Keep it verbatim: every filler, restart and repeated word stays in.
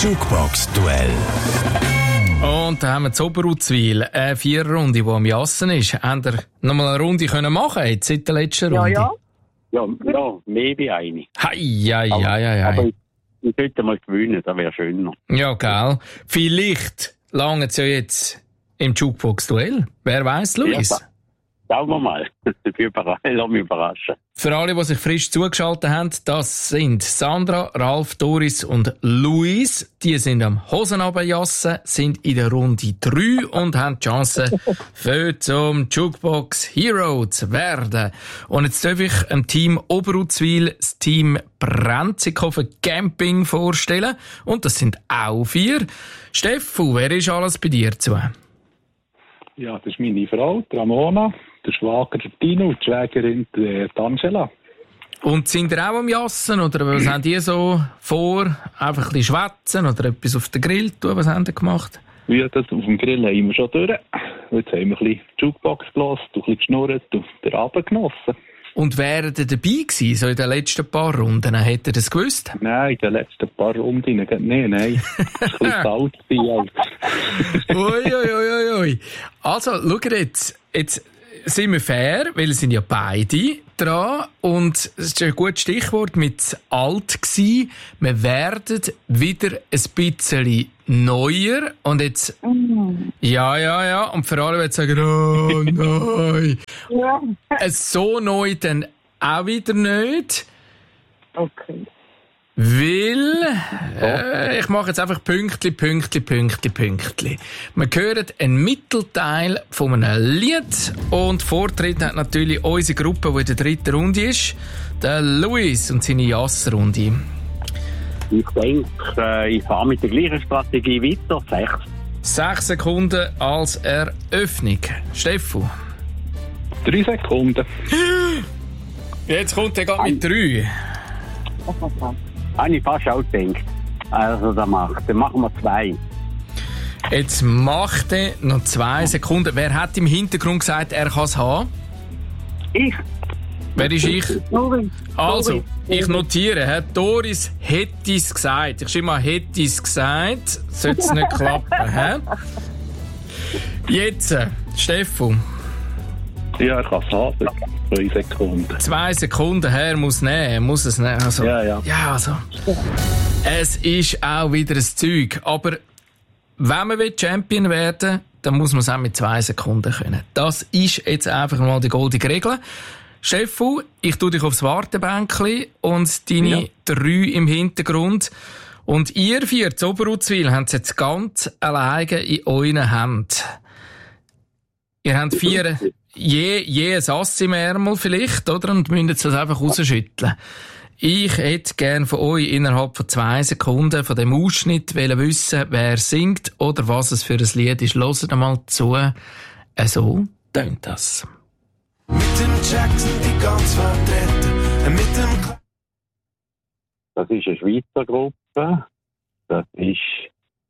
Jukebox-Duell. Und da haben wir das Oberuzwil, eine Viererrunde, die am Jassen ist. Habt ihr noch mal eine Runde können machen jetzt seit der letzten Runde? Ja, ja. Ja, ja, mehr wie eine. Hei, hei, Aber- hei, hei, Aber hei. ich, ich sollte mal gewinnen, das wäre schöner. Ja, gell. Vielleicht lange es ja jetzt im Jukebox-Duell. Wer weiss, Luis? Ja, schauen wir mal. Ich bin überra- Lass mich überraschen. Für alle, die sich frisch zugeschaltet haben, das sind Sandra, Ralf, Doris und Luis. Die sind am Hosenabendjassen, sind in der Runde drei und haben die Chance, für zum Jukebox Hero zu werden. Und jetzt darf ich dem Team Oberuzwil das Team Brenzikofen Camping vorstellen. Und das sind auch vier. Steffu, wer ist alles bei dir zu? Ja, das ist meine Frau, die Ramona, der Schwager der Tino und die Schwägerin die Angela. Und sind ihr auch am Jassen oder was haben die so vor? Einfach ein bisschen schwätzen oder etwas auf den Grill tun? Was haben die gemacht? Ja, das auf dem Grill haben wir schon durch. Jetzt haben wir ein bisschen Jukebox gelassen, ein bisschen geschnurrt und den Abend genossen. Und wären ihr dabei gewesen, so in den letzten paar Runden? Hättet ihr das gewusst? Nein, in den letzten paar Runden nicht. Nein, nein. Das war ein bisschen kalt. Ui, ui, ui, ui. Also, schaut jetzt. Jetzt sind wir fair, weil es sind ja beide dran. Und es ist ein gutes Stichwort mit alt gsi. Wir werden wieder ein bisschen neuer. Und jetzt, ja, ja, ja. Und für alle, die sagen, oh nein. Ja. So neu dann auch wieder nicht. Okay. Weil, äh, ich mache jetzt einfach Pünktli, Pünktli, Pünktli, Pünktli. Wir hören einen Mittelteil von einem Lied und Vortritt hat natürlich unsere Gruppe, die in der dritten Runde ist, der Luis und seine Jassrunde. Ich denke, äh, ich fahre mit der gleichen Strategie weiter. Sechs. Sechs Sekunden als Eröffnung. Steffu. Drei Sekunden. Jetzt kommt er gerade mit drei. Habe ich fast auch gedacht. Also, da macht, dann machen wir zwei. Jetzt macht er noch zwei Sekunden. Wer hat im Hintergrund gesagt, er kann es haben? Ich? Wer ist ich? Doris. Also, ich notiere, Herr Doris hätte es gesagt. Ich schreibe mal, hätte es gesagt. Sollte es nicht klappen, hä? Jetzt, äh, Steffu. Ja, ich kann es haben. Drei Sekunden. Zwei Sekunden her muss nehmen, muss es nehmen. Also, Ja, ja. Ja, also. Es ist auch wieder ein Zeug. Aber wenn man Champion werden will, dann muss man es auch mit zwei Sekunden können. Das ist jetzt einfach mal die goldene Regel. Steffu, ich tue dich aufs Wartebänkchen und deine Ja. drei im Hintergrund. Und ihr vier, zu Oberuzwil, habt es jetzt ganz alleine in euren Händen. Ihr habt vier, je, je ein Ass im Ärmel vielleicht, oder? Und müsst jetzt das einfach rausschütteln. Ich hätte gern von euch innerhalb von zwei Sekunden von dem Ausschnitt wollen wissen, wer singt oder was es für ein Lied ist. Hört mal zu. So tönt das. Mit dem Jackson die ganz vertreten. Mit dem Das ist eine Schweizer Gruppe. Das ist